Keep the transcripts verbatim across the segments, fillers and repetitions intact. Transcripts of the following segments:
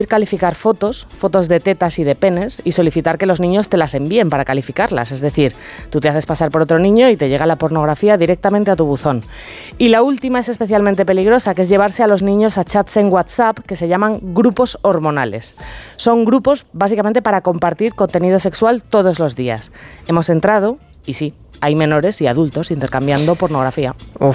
calificar fotos, fotos de tetas y de penes y solicitar que los niños te las envíen para calificarlas. Es decir, tú te haces pasar por otro niño y te llega la pornografía directamente a tu buzón. Y la última es especialmente peligrosa, que es llevarse a los niños a chats en WhatsApp que se llaman grupos hormonales. Son grupos básicamente para compartir contenido sexual todos los días. Hemos entrado y sí, hay menores y adultos intercambiando pornografía. Uf.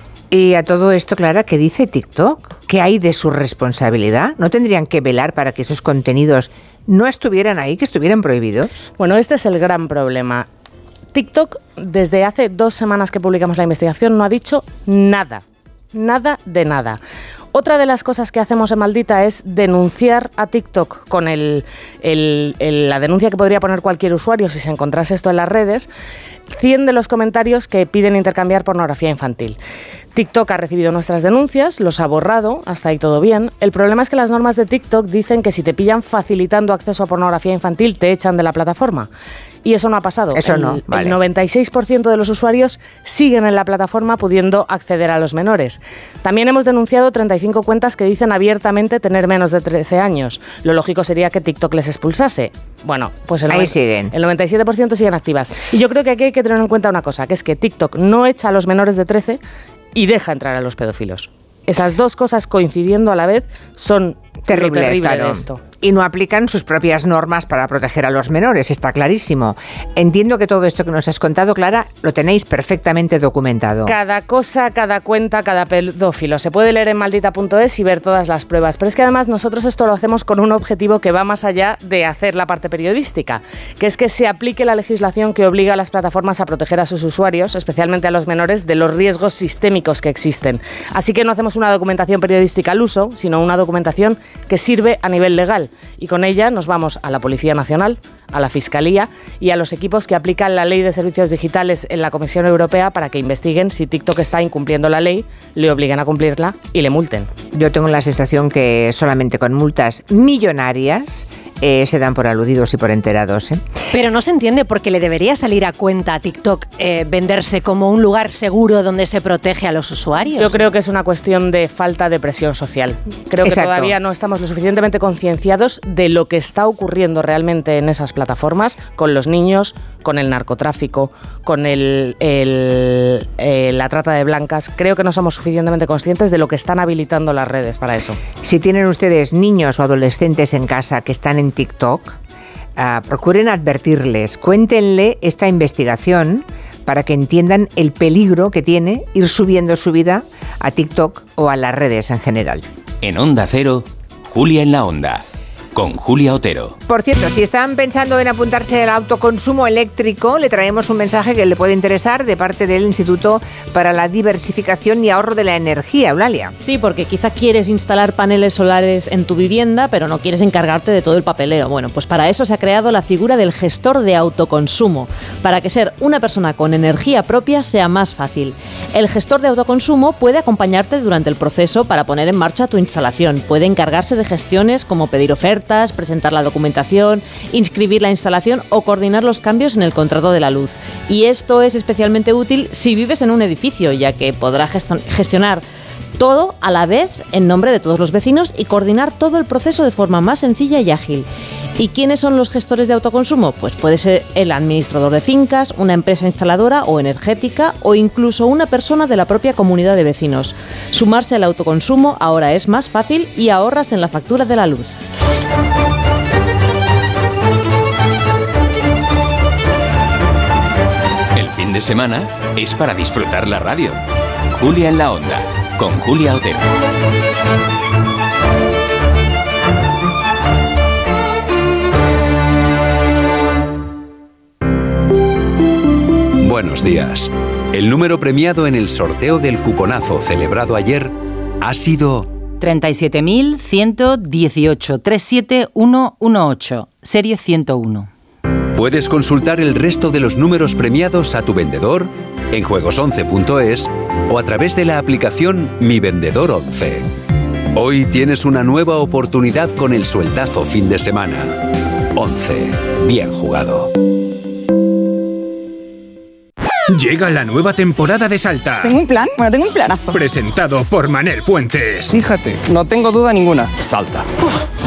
Y a todo esto, Clara, ¿qué dice TikTok? ¿Qué hay de su responsabilidad? ¿No tendrían que velar para que esos contenidos no estuvieran ahí, que estuvieran prohibidos? Bueno, este es el gran problema. TikTok, desde hace dos semanas que publicamos la investigación, no ha dicho nada. Nada de nada. Otra de las cosas que hacemos en Maldita es denunciar a TikTok con el, el, el, la denuncia que podría poner cualquier usuario si se encontrase esto en las redes. cien de los comentarios que piden intercambiar pornografía infantil. TikTok ha recibido nuestras denuncias, los ha borrado, hasta ahí todo bien. El problema es que las normas de TikTok dicen que si te pillan facilitando acceso a pornografía infantil te echan de la plataforma. Y eso no ha pasado. Eso el, no, vale. El noventa y seis por ciento de los usuarios siguen en la plataforma pudiendo acceder a los menores. También hemos denunciado treinta y cinco cuentas que dicen abiertamente tener menos de trece años. Lo lógico sería que TikTok les expulsase. Bueno, pues el, Ahí siguen. el noventa y siete por ciento siguen activas. Y yo creo que aquí hay que tener en cuenta una cosa, que es que TikTok no echa a los menores de trece y deja entrar a los pedófilos. Esas dos cosas coincidiendo a la vez son terribles, terrible claro. de esto. Y no aplican sus propias normas para proteger a los menores, está clarísimo. Entiendo que todo esto que nos has contado, Clara, lo tenéis perfectamente documentado. Cada cosa, cada cuenta, cada pedófilo. Se puede leer en maldita punto es y ver todas las pruebas. Pero es que además nosotros esto lo hacemos con un objetivo que va más allá de hacer la parte periodística, que es que se aplique la legislación que obliga a las plataformas a proteger a sus usuarios, especialmente a los menores, de los riesgos sistémicos que existen. Así que no hacemos una documentación periodística al uso, sino una documentación que sirve a nivel legal. Y con ella nos vamos a la Policía Nacional, a la Fiscalía y a los equipos que aplican la Ley de Servicios Digitales en la Comisión Europea para que investiguen si TikTok está incumpliendo la ley, le obliguen a cumplirla y le multen. Yo tengo la sensación que solamente con multas millonarias eh, se dan por aludidos y por enterados, ¿eh? Pero no se entiende por qué le debería salir a cuenta a TikTok eh, venderse como un lugar seguro donde se protege a los usuarios. Yo creo que es una cuestión de falta de presión social. Creo que Exacto. todavía no estamos lo suficientemente concienciados de lo que está ocurriendo realmente en esas plataformas con los niños, con el narcotráfico, con el, el, el, la trata de blancas. Creo que no somos suficientemente conscientes de lo que están habilitando las redes para eso. Si tienen ustedes niños o adolescentes en casa que están en TikTok, uh, procuren advertirles, cuéntenle esta investigación para que entiendan el peligro que tiene ir subiendo su vida a TikTok o a las redes en general. En Onda Cero, Julia en la Onda, con Julia Otero. Por cierto, si están pensando en apuntarse al autoconsumo eléctrico, le traemos un mensaje que le puede interesar de parte del Instituto para la Diversificación y Ahorro de la Energía, Eulalia. Sí, porque quizá quieres instalar paneles solares en tu vivienda, pero no quieres encargarte de todo el papeleo. Bueno, pues para eso se ha creado la figura del gestor de autoconsumo, para que ser una persona con energía propia sea más fácil. El gestor de autoconsumo puede acompañarte durante el proceso para poner en marcha tu instalación. Puede encargarse de gestiones como pedir ofertas, presentar la documentación, inscribir la instalación o coordinar los cambios en el contrato de la luz. Y esto es especialmente útil si vives en un edificio, ya que podrá gestionar todo a la vez en nombre de todos los vecinos y coordinar todo el proceso de forma más sencilla y ágil. ¿Y quiénes son los gestores de autoconsumo? Pues puede ser el administrador de fincas, una empresa instaladora o energética o incluso una persona de la propia comunidad de vecinos. Sumarse al autoconsumo ahora es más fácil y ahorras en la factura de la luz. El fin de semana es para disfrutar la radio. Julia en la Onda, con Julia Otero. Buenos días. El número premiado en el sorteo del cuponazo celebrado ayer ha sido treinta y siete mil ciento dieciocho, treinta y siete mil ciento dieciocho, serie ciento uno. Puedes consultar el resto de los números premiados a tu vendedor en juegos once punto es o a través de la aplicación Mi Vendedor once. Hoy tienes una nueva oportunidad con el sueltazo fin de semana. once. Bien jugado. Llega la nueva temporada de Salta. ¿Tengo un plan? Bueno, tengo un planazo. Presentado por Manel Fuentes. Fíjate, no tengo duda ninguna. Salta. Uf,